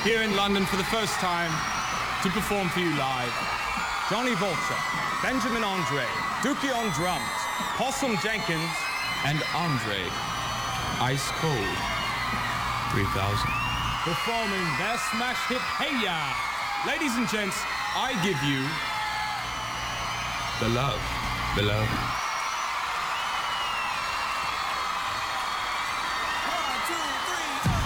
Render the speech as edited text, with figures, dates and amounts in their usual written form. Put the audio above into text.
here in London for the first time to perform for you live. Johnny Vulture, Benjamin Andre, Dookie on drums, Possum Jenkins, and Andre Ice Cold 3000. Performing their smash hit, Hey Ya! Ladies and gents, I give you The Love Below.